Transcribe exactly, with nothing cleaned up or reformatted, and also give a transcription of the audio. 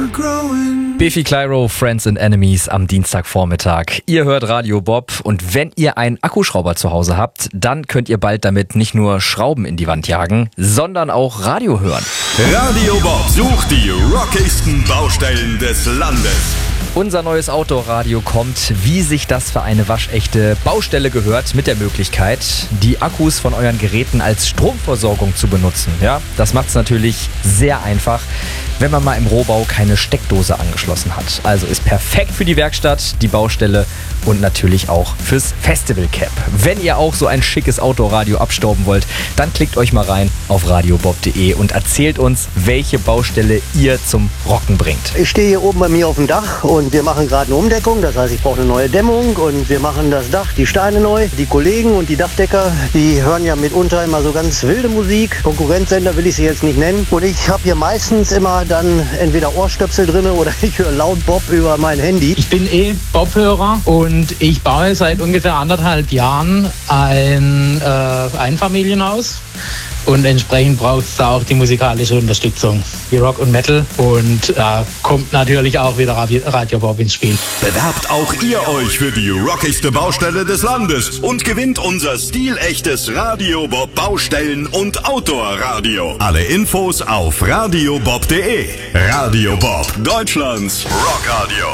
Biffy Clyro, Friends and Enemies am Dienstagvormittag. Ihr hört Radio Bob und wenn ihr einen Akkuschrauber zu Hause habt, dann könnt ihr bald damit nicht nur Schrauben in die Wand jagen, sondern auch Radio hören. Radio Bob sucht die rockigsten Baustellen des Landes. Unser neues Outdoor-Radio kommt, wie sich das für eine waschechte Baustelle gehört, mit der Möglichkeit, die Akkus von euren Geräten als Stromversorgung zu benutzen. Ja, das macht es natürlich sehr einfach, wenn man mal im Rohbau keine Steckdose angeschlossen hat. Also ist perfekt für die Werkstatt, die Baustelle und natürlich auch fürs Festival Camp. Wenn ihr auch so ein schickes Outdoor-Radio abstauben wollt, dann klickt euch mal rein auf radiobob punkt de und erzählt uns, welche Baustelle ihr zum Rocken bringt. Ich stehe hier oben bei mir auf dem Dach und wir machen gerade eine Umdeckung. Das heißt, ich brauche eine neue Dämmung und wir machen das Dach, die Steine neu. Die Kollegen und die Dachdecker, die hören ja mitunter immer so ganz wilde Musik. Konkurrenzsender will ich sie jetzt nicht nennen. Und ich habe hier meistens immer dann entweder Ohrstöpsel drin oder ich höre laut Bob über mein Handy. Ich bin eh Bob-Hörer und ich baue seit ungefähr anderthalb Jahren ein äh, Einfamilienhaus. Und entsprechend braucht es da auch die musikalische Unterstützung, wie Rock und Metal. Und da kommt natürlich auch wieder Radio Bob ins Spiel. Bewerbt auch ihr euch für die rockigste Baustelle des Landes und gewinnt unser stilechtes Radio Bob Baustellen- und Outdoor-Radio. Alle Infos auf radiobob punkt de. Radio Bob, Deutschlands Rockradio.